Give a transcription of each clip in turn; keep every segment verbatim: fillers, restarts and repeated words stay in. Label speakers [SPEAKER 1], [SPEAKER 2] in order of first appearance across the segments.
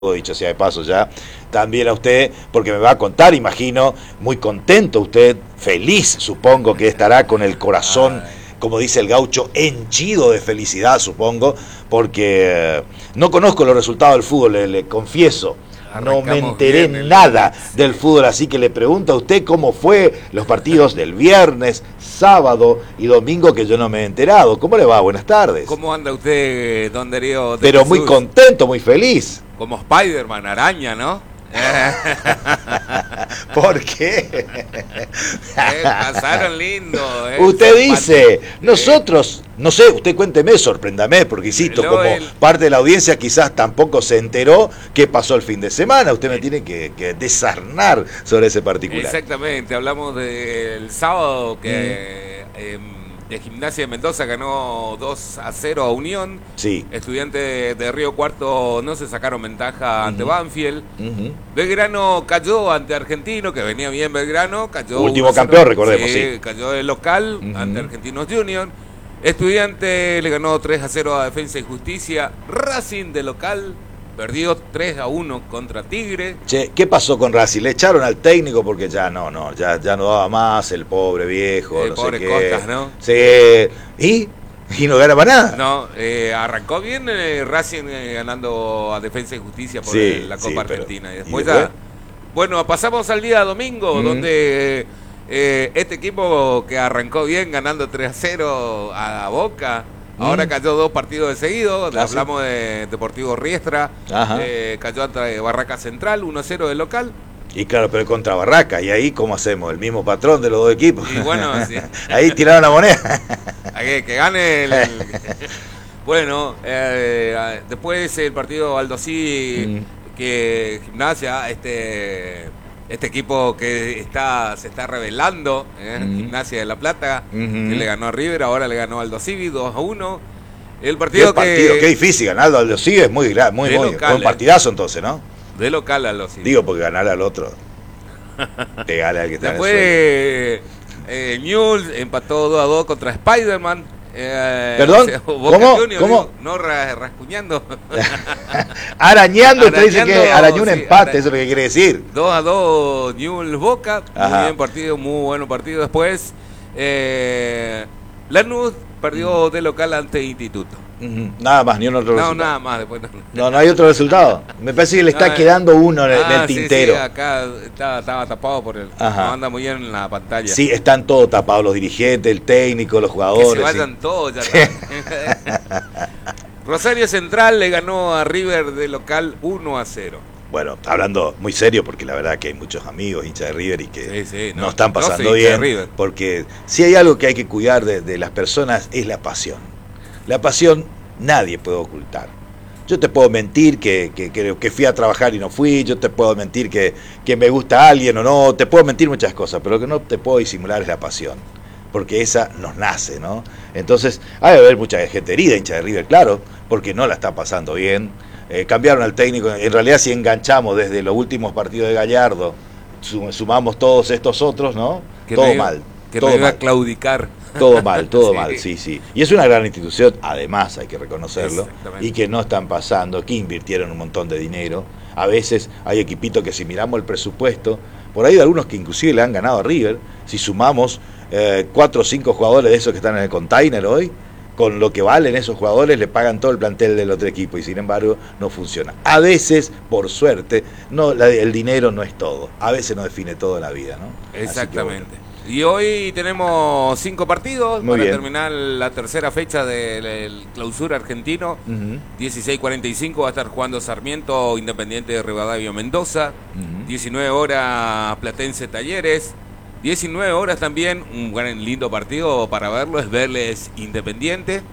[SPEAKER 1] dicho sea de paso ya, también a usted, porque me va a contar, imagino, muy contento usted, feliz, supongo que estará con el corazón, como dice el gaucho, henchido de felicidad, supongo, porque eh, no conozco los resultados del fútbol, le, le confieso. No me enteré nada del fútbol, así que le pregunto a usted cómo fue los partidos del viernes, sábado y domingo, que yo no me he enterado. ¿Cómo le va? Buenas tardes.
[SPEAKER 2] ¿Cómo anda usted, don Darío?
[SPEAKER 1] Pero Jesús? Muy contento, muy feliz.
[SPEAKER 2] Como Spider-Man, araña, ¿no?
[SPEAKER 1] ¿Por qué?
[SPEAKER 2] Eh, pasaron lindo. Eh,
[SPEAKER 1] usted dice, nosotros, no sé, usted cuénteme, sorpréndame, porque insisto, como el... parte de la audiencia quizás tampoco se enteró qué pasó el fin de semana. Usted me tiene que, que desarnar sobre ese particular.
[SPEAKER 2] Exactamente, hablamos del sábado que mm. eh, de Gimnasia de Mendoza ganó dos a cero a Unión.
[SPEAKER 1] Sí.
[SPEAKER 2] Estudiantes de Río Cuarto no se sacaron ventaja uh-huh. ante Banfield. Uh-huh. Belgrano cayó ante Argentino, que venía bien Belgrano. Cayó
[SPEAKER 1] último campeón, recordemos. Sí,
[SPEAKER 2] sí. Cayó de local uh-huh. ante Argentinos Junior. Estudiante le ganó tres a cero a Defensa y Justicia. Racing de local perdió tres a uno contra Tigre.
[SPEAKER 1] Che, ¿qué pasó con Racing? Le echaron al técnico porque ya no, no, ya, ya no daba más el pobre viejo,
[SPEAKER 2] el
[SPEAKER 1] no
[SPEAKER 2] pobre
[SPEAKER 1] sé qué.
[SPEAKER 2] Costas, ¿no?
[SPEAKER 1] Sí, ¿y? ¿Y no gana para nada?
[SPEAKER 2] No, eh, arrancó bien eh, Racing eh, ganando a Defensa y Justicia por
[SPEAKER 1] sí,
[SPEAKER 2] eh, la Copa
[SPEAKER 1] sí, pero,
[SPEAKER 2] Argentina. Y después,
[SPEAKER 1] ¿y después?
[SPEAKER 2] ya, bueno, pasamos al día domingo, mm. donde eh, este equipo que arrancó bien ganando tres a cero a Boca, ahora cayó dos partidos de seguido. ¿Ah, hablamos sí? de Deportivo Riestra, eh, cayó ante Barraca Central, uno a cero de local.
[SPEAKER 1] Y claro, pero contra Barraca, ¿y ahí cómo hacemos? ¿El mismo patrón de los dos equipos?
[SPEAKER 2] Y bueno, sí.
[SPEAKER 1] Ahí tiraron la moneda.
[SPEAKER 2] que, que gane el... el... Bueno, eh, después el partido Aldosí, mm. que Gimnasia, este... Este equipo que está se está revelando, ¿eh? uh-huh. Gimnasia de La Plata, uh-huh. que le ganó a River, ahora le ganó a Aldo Civi dos a uno. El partido
[SPEAKER 1] ¿Qué
[SPEAKER 2] que...
[SPEAKER 1] partido? Qué difícil ganar Aldo Civi, es muy muy, muy local, buen partidazo entonces, ¿no?
[SPEAKER 2] De local Aldo Civi.
[SPEAKER 1] Digo, porque ganar al otro, pegarle al que está
[SPEAKER 2] después, en el suelo. Eh, Newell's empató dos a dos contra Spider-Man. Eh,
[SPEAKER 1] ¿Perdón? ¿Cómo?
[SPEAKER 2] Junior,
[SPEAKER 1] ¿Cómo?
[SPEAKER 2] Digo, no rascuñando.
[SPEAKER 1] Arañando, usted dice que arañó un
[SPEAKER 2] sí,
[SPEAKER 1] empate, ara... eso es lo que quiere decir.
[SPEAKER 2] dos a dos Newell's Boca, Ajá. muy bien partido, muy bueno partido. Después, eh, Lanús perdió de local ante Instituto.
[SPEAKER 1] Uh-huh. Nada más, ni un otro
[SPEAKER 2] no,
[SPEAKER 1] resultado.
[SPEAKER 2] No, nada más. Después no.
[SPEAKER 1] no, no hay otro resultado. Me parece que le está no, quedando uno en el,
[SPEAKER 2] ah,
[SPEAKER 1] en el tintero.
[SPEAKER 2] Sí, sí, acá estaba, estaba tapado por el...
[SPEAKER 1] Ajá.
[SPEAKER 2] No anda muy bien en la pantalla.
[SPEAKER 1] Sí, están todos tapados, los dirigentes, el técnico, los jugadores. Que
[SPEAKER 2] se vayan
[SPEAKER 1] sí.
[SPEAKER 2] todos ya. Rosario Central le ganó a River de local uno a cero.
[SPEAKER 1] Bueno, hablando muy serio, porque la verdad que hay muchos amigos hinchas de River y que sí, sí, no, no están pasando
[SPEAKER 2] no
[SPEAKER 1] bien, porque si hay algo que hay que cuidar de, de las personas es la pasión. La pasión nadie puede ocultar. Yo te puedo mentir que, que, que, que fui a trabajar y no fui, yo te puedo mentir que, que me gusta alguien o no, te puedo mentir muchas cosas, pero lo que no te puedo disimular es la pasión, porque esa nos nace, ¿no? Entonces, hay que haber mucha gente herida, hincha de River, claro, porque no la está pasando bien. Eh, cambiaron al técnico, en realidad si enganchamos desde los últimos partidos de Gallardo, sumamos todos estos otros, ¿no?
[SPEAKER 2] Que
[SPEAKER 1] todo
[SPEAKER 2] no iba,
[SPEAKER 1] mal.
[SPEAKER 2] Que
[SPEAKER 1] todo
[SPEAKER 2] no iba
[SPEAKER 1] mal.
[SPEAKER 2] a claudicar.
[SPEAKER 1] Todo mal, todo
[SPEAKER 2] sí.
[SPEAKER 1] mal, sí, sí. Y es una gran institución, además hay que reconocerlo, y que no están pasando, que invirtieron un montón de dinero. A veces hay equipitos que si miramos el presupuesto, por ahí hay algunos que inclusive le han ganado a River, si sumamos eh, cuatro o cinco jugadores de esos que están en el container hoy, con lo que valen esos jugadores le pagan todo el plantel del otro equipo y sin embargo no funciona. A veces, por suerte, no, la, el dinero no es todo, a veces no define todo en la vida, ¿no?
[SPEAKER 2] Exactamente. Y hoy tenemos cinco partidos
[SPEAKER 1] Muy
[SPEAKER 2] para
[SPEAKER 1] bien.
[SPEAKER 2] terminar la tercera fecha del, del clausura argentino. Uh-huh. dieciséis cuarenta y cinco va a estar jugando Sarmiento, Independiente de Rivadavia, Mendoza. Uh-huh. diecinueve horas Platense Talleres. diecinueve horas también, un gran lindo partido para verlo, es Vélez Independiente.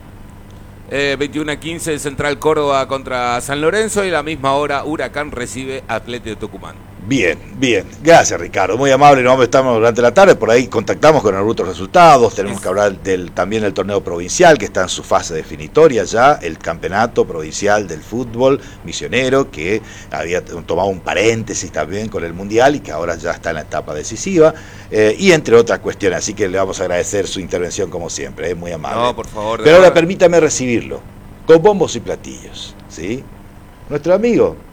[SPEAKER 2] Eh, veintiuno a quince Central Córdoba contra San Lorenzo y a la misma hora Huracán recibe Atlético de Tucumán.
[SPEAKER 1] Bien, bien. Gracias, Ricardo. Muy amable. Nos estamos durante la tarde. Por ahí contactamos con algunos resultados. Tenemos que hablar del, también del torneo provincial, que está en su fase definitoria ya. El campeonato provincial del fútbol misionero, que había tomado un paréntesis también con el mundial y que ahora ya está en la etapa decisiva. Eh, y entre otras cuestiones. Así que le vamos a agradecer su intervención como siempre. Es muy amable.
[SPEAKER 2] No, por favor.
[SPEAKER 1] Pero ahora permítame recibirlo con bombos y platillos, ¿sí? Nuestro amigo